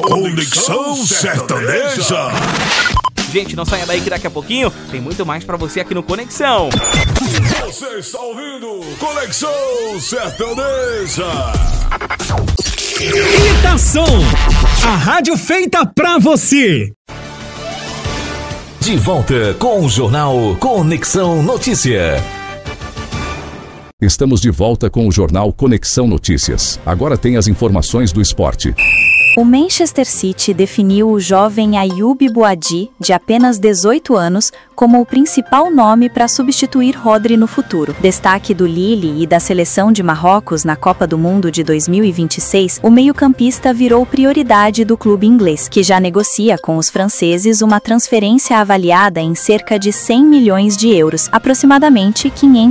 Conexão Sertaneja. Gente, não saia daí que daqui a pouquinho tem muito mais pra você aqui no Conexão. Você está ouvindo Conexão Sertaneja. Imitação, a rádio feita pra você. De volta com o jornal Conexão Notícia. Estamos de volta com o jornal Conexão Notícias. Agora tem as informações do esporte. O Manchester City definiu o jovem Ayoub Boadi, de apenas 18 anos, como o principal nome para substituir Rodri no futuro. Destaque do Lille e da seleção de Marrocos na Copa do Mundo de 2026, o meio-campista virou prioridade do clube inglês, que já negocia com os franceses uma transferência avaliada em cerca de 100 milhões de euros, aproximadamente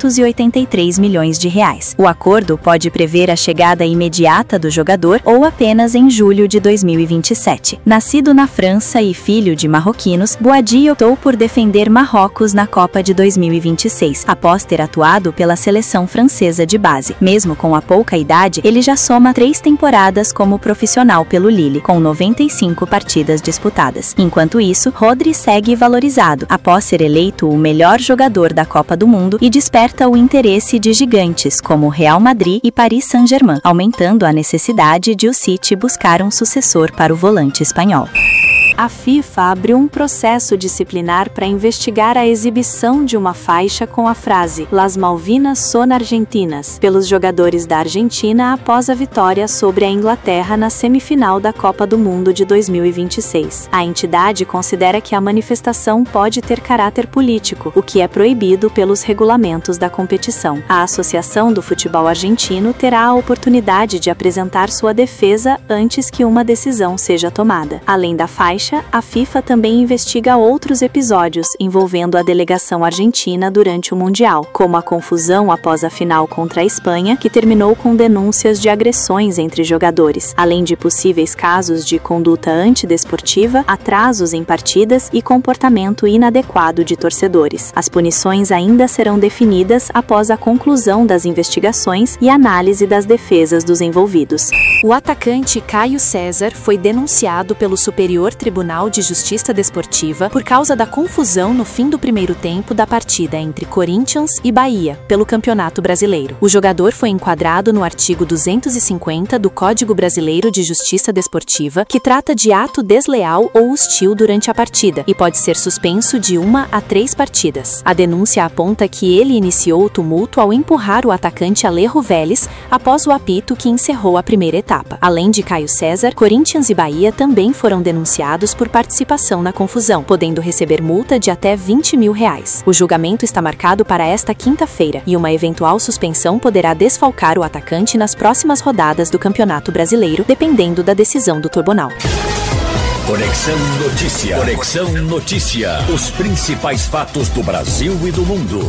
583 milhões de reais. O acordo pode prever a chegada imediata do jogador ou apenas em julho de 2027. Nascido na França e filho de marroquinos, Boadi optou por defender Marrocos na Copa de 2026, após ter atuado pela seleção francesa de base. Mesmo com a pouca idade, ele já soma 3 temporadas como profissional pelo Lille, com 95 partidas disputadas. Enquanto isso, Rodri segue valorizado, após ser eleito o melhor jogador da Copa do Mundo e desperta o interesse de gigantes como Real Madrid e Paris Saint-Germain, aumentando a necessidade de o City buscar um sucessor para o volante espanhol. A FIFA abriu um processo disciplinar para investigar a exibição de uma faixa com a frase "Las Malvinas son argentinas" pelos jogadores da Argentina após a vitória sobre a Inglaterra na semifinal da Copa do Mundo de 2026. A entidade considera que a manifestação pode ter caráter político, o que é proibido pelos regulamentos da competição. A Associação do Futebol Argentino terá a oportunidade de apresentar sua defesa antes que uma decisão seja tomada. Além da faixa, a FIFA também investiga outros episódios envolvendo a delegação argentina durante o Mundial, como a confusão após a final contra a Espanha, que terminou com denúncias de agressões entre jogadores, além de possíveis casos de conduta antidesportiva, atrasos em partidas e comportamento inadequado de torcedores. As punições ainda serão definidas após a conclusão das investigações e análise das defesas dos envolvidos. O atacante Caio César foi denunciado pelo Superior Tribunal de Justiça Desportiva por causa da confusão no fim do primeiro tempo da partida entre Corinthians e Bahia, pelo Campeonato Brasileiro. O jogador foi enquadrado no artigo 250 do Código Brasileiro de Justiça Desportiva, que trata de ato desleal ou hostil durante a partida, e pode ser suspenso de 1 a 3 partidas. A denúncia aponta que ele iniciou o tumulto ao empurrar o atacante Alejo Vélez após o apito que encerrou a primeira etapa. Além de Caio César, Corinthians e Bahia também foram denunciados por participação na confusão, podendo receber multa de até R$20 mil. O julgamento está marcado para esta quinta-feira e uma eventual suspensão poderá desfalcar o atacante nas próximas rodadas do Campeonato Brasileiro, dependendo da decisão do Tribunal. Conexão Notícia. Conexão Notícia. Os principais fatos do Brasil e do mundo.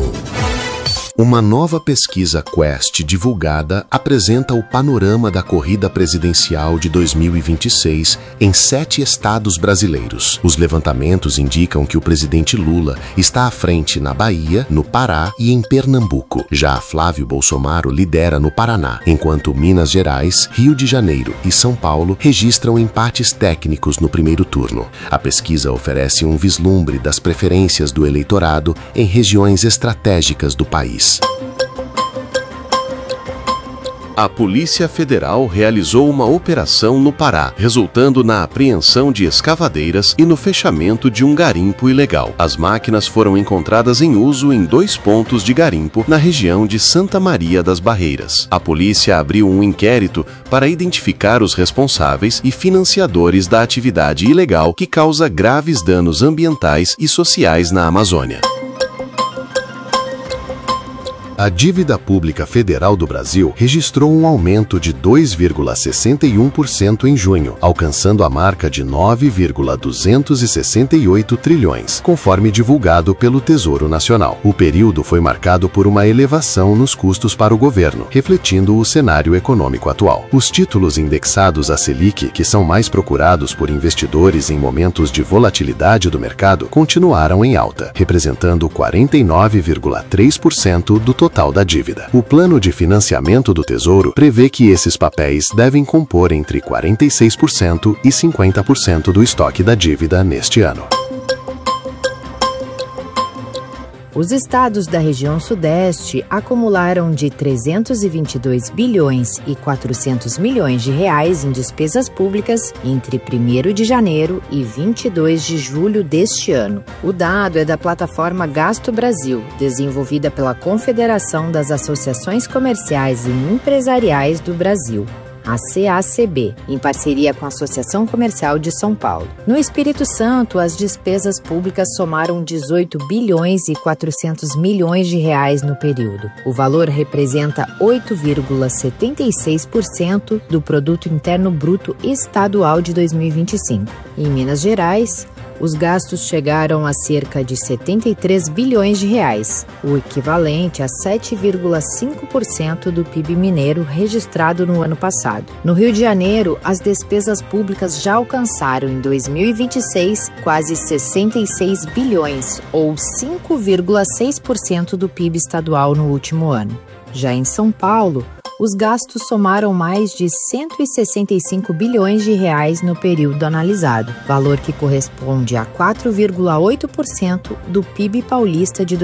Uma nova pesquisa Quest divulgada apresenta o panorama da corrida presidencial de 2026 em 7 estados brasileiros. Os levantamentos indicam que o presidente Lula está à frente na Bahia, no Pará e em Pernambuco. Já Flávio Bolsonaro lidera no Paraná, enquanto Minas Gerais, Rio de Janeiro e São Paulo registram empates técnicos no primeiro turno. A pesquisa oferece um vislumbre das preferências do eleitorado em regiões estratégicas do país. A Polícia Federal realizou uma operação no Pará, resultando na apreensão de escavadeiras e no fechamento de um garimpo ilegal. As máquinas foram encontradas em uso em 2 pontos de garimpo na região de Santa Maria das Barreiras. A polícia abriu um inquérito para identificar os responsáveis e financiadores da atividade ilegal que causa graves danos ambientais e sociais na Amazônia. A dívida pública federal do Brasil registrou um aumento de 2,61% em junho, alcançando a marca de 9,268 trilhões, conforme divulgado pelo Tesouro Nacional. O período foi marcado por uma elevação nos custos para o governo, refletindo o cenário econômico atual. Os títulos indexados à Selic, que são mais procurados por investidores em momentos de volatilidade do mercado, continuaram em alta, representando 49,3% do total total da dívida. O plano de financiamento do Tesouro prevê que esses papéis devem compor entre 46% e 50% do estoque da dívida neste ano. Os estados da região Sudeste acumularam de 322 bilhões e 400 milhões de reais em despesas públicas entre 1º de janeiro e 22 de julho deste ano. O dado é da plataforma Gasto Brasil, desenvolvida pela Confederação das Associações Comerciais e Empresariais do Brasil, a CACB, em parceria com a Associação Comercial de São Paulo. No Espírito Santo, as despesas públicas somaram 18 bilhões e 400 milhões de reais no período. O valor representa 8,76% do Produto Interno Bruto Estadual de 2025. Em Minas Gerais, os gastos chegaram a cerca de 73 bilhões de reais, o equivalente a 7,5% do PIB mineiro registrado no ano passado. No Rio de Janeiro, as despesas públicas já alcançaram em 2026 quase 66 bilhões, ou 5,6% do PIB estadual no último ano. Já em São Paulo, os gastos somaram mais de 165 bilhões de reais no período analisado, valor que corresponde a 4,8% do PIB paulista de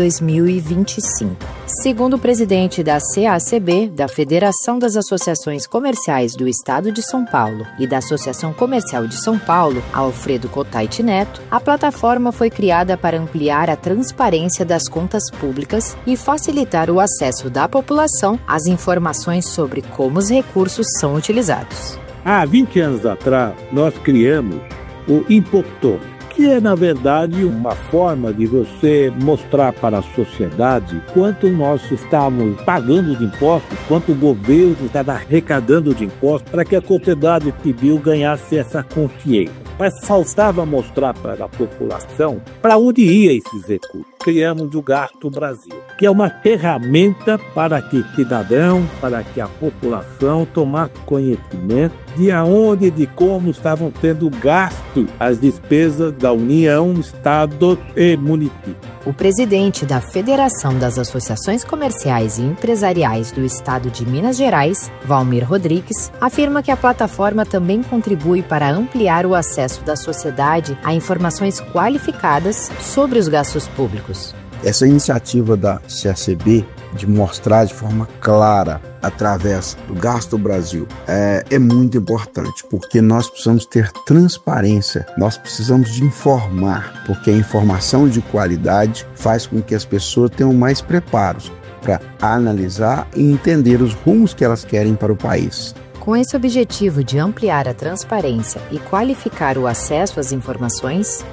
2025. Segundo o presidente da CACB, da Federação das Associações Comerciais do Estado de São Paulo e da Associação Comercial de São Paulo, Alfredo Cotait Neto, a plataforma foi criada para ampliar a transparência das contas públicas e facilitar o acesso da população às informações sobre como os recursos são utilizados. Há 20 anos atrás, nós criamos o Impoctom, que é, na verdade, uma forma de você mostrar para a sociedade quanto nós estamos pagando de impostos, quanto o governo está arrecadando de impostos, para que a sociedade civil ganhasse essa consciência. Mas faltava mostrar para a população para onde ia esses recursos. Criamos o Gasto Brasil, que é uma ferramenta para que cidadão, para que a população tomasse conhecimento de aonde e de como estavam sendo gastos as despesas da União, Estado e município. O presidente da Federação das Associações Comerciais e Empresariais do Estado de Minas Gerais, Valmir Rodrigues, afirma que a plataforma também contribui para ampliar o acesso da sociedade a informações qualificadas sobre os gastos públicos. Essa iniciativa da CACB de mostrar de forma clara através do Gasto Brasil é muito importante, porque nós precisamos ter transparência, nós precisamos de informar, porque a informação de qualidade faz com que as pessoas tenham mais preparos para analisar e entender os rumos que elas querem para o país. Com esse objetivo de ampliar a transparência e qualificar o acesso às informações,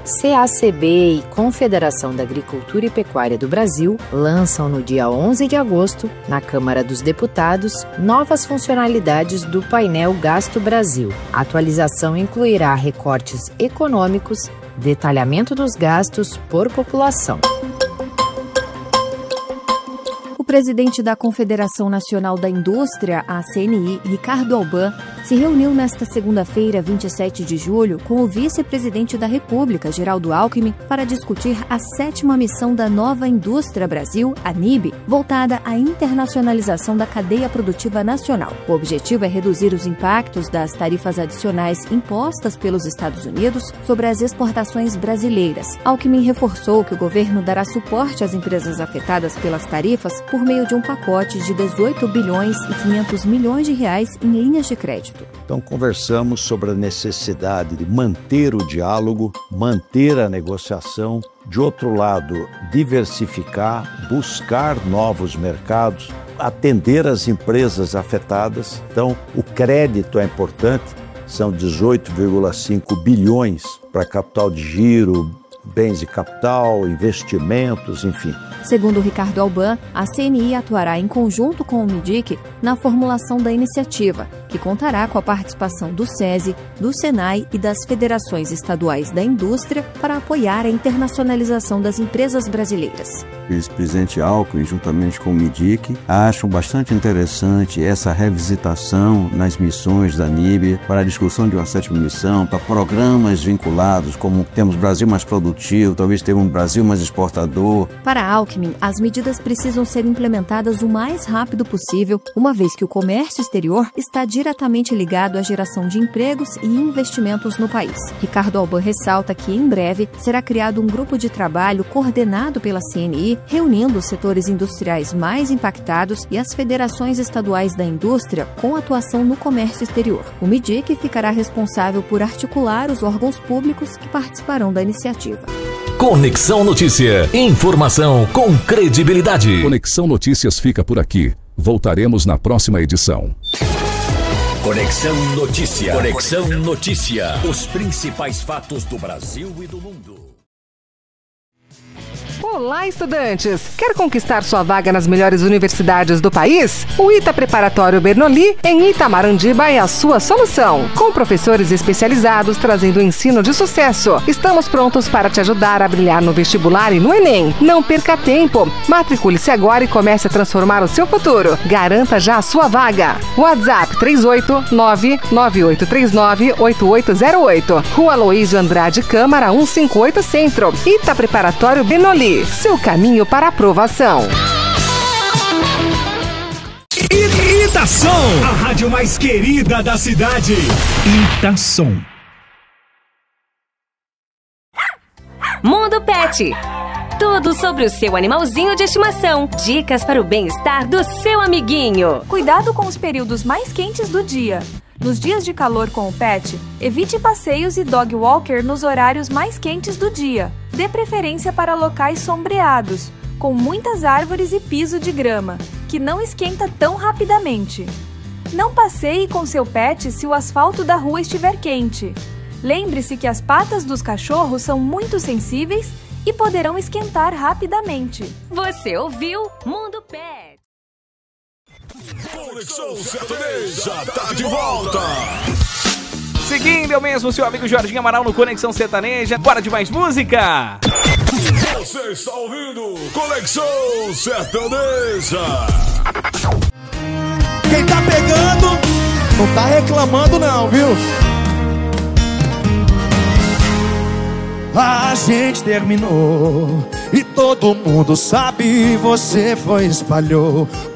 CACB e Confederação da Agricultura e Pecuária do Brasil lançam no dia 11 de agosto, na Câmara dos Deputados, novas funcionalidades do painel Gasto Brasil. A atualização incluirá recortes econômicos, detalhamento dos gastos por população. O presidente da Confederação Nacional da Indústria, a CNI, Ricardo Alban, se reuniu nesta segunda-feira, 27 de julho, com o vice-presidente da República, Geraldo Alckmin, para discutir a 7ª missão da Nova Indústria Brasil, a NIB, voltada à internacionalização da cadeia produtiva nacional. O objetivo é reduzir os impactos das tarifas adicionais impostas pelos Estados Unidos sobre as exportações brasileiras. Alckmin reforçou que o governo dará suporte às empresas afetadas pelas tarifas por meio de um pacote de 18 bilhões e 500 milhões de reais em linhas de crédito. Então, conversamos sobre a necessidade de manter o diálogo, manter a negociação, de outro lado, diversificar, buscar novos mercados, atender as empresas afetadas. Então, o crédito é importante, são 18,5 bilhões para capital de giro, bens de capital, investimentos, enfim. Segundo Ricardo Alban, a CNI atuará em conjunto com o MIDIC na formulação da iniciativa, que contará com a participação do SESI, do SENAI e das federações estaduais da indústria para apoiar a internacionalização das empresas brasileiras. vice-presidente Alckmin, juntamente com o MIDIC, acham bastante interessante essa revisitação nas missões da NIB para a discussão de uma 7ª missão, para programas vinculados, como temos Brasil mais produtivo, talvez ter um Brasil mais exportador. Para Alckmin, as medidas precisam ser implementadas o mais rápido possível, uma vez que o comércio exterior está diretamente ligado à geração de empregos e investimentos no país. Ricardo Alban ressalta que, em breve, será criado um grupo de trabalho coordenado pela CNI, reunindo os setores industriais mais impactados e as federações estaduais da indústria com atuação no comércio exterior. O MIDIC ficará responsável por articular os órgãos públicos que participarão da iniciativa. Conexão Notícia. Informação com credibilidade. Conexão Notícias fica por aqui. Voltaremos na próxima edição. Conexão Notícia. Conexão Notícia. Os principais fatos do Brasil e do mundo. Olá, estudantes! Quer conquistar sua vaga nas melhores universidades do país? O ITA Preparatório Bernoulli, em Itamarandibá, é a sua solução. Com professores especializados trazendo ensino de sucesso. Estamos prontos para te ajudar a brilhar no vestibular e no Enem. Não perca tempo. Matricule-se agora e comece a transformar o seu futuro. Garanta já a sua vaga. WhatsApp 389-9839-8808. Rua Aloísio Andrade Câmara 158 Centro. ITA Preparatório Bernoulli. Seu caminho para a aprovação. Itação, a rádio mais querida da cidade. Itação. Mundo Pet. Tudo sobre o seu animalzinho de estimação. Dicas para o bem-estar do seu amiguinho. Cuidado com os períodos mais quentes do dia. Nos dias de calor com o pet, evite passeios e dog walker nos horários mais quentes do dia. Dê preferência para locais sombreados, com muitas árvores e piso de grama, que não esquenta tão rapidamente. Não passeie com seu pet se o asfalto da rua estiver quente. Lembre-se que as patas dos cachorros são muito sensíveis e poderão esquentar rapidamente. Você ouviu Mundo Pet. Conexão Sertaneja tá de volta. Seguindo eu mesmo, seu amigo Jorginho Amaral no Conexão Sertaneja. Bora de mais música. Você está ouvindo Conexão Sertaneja. Quem tá pegando não tá reclamando não, viu? A gente terminou e todo mundo sabe, você foi espalhou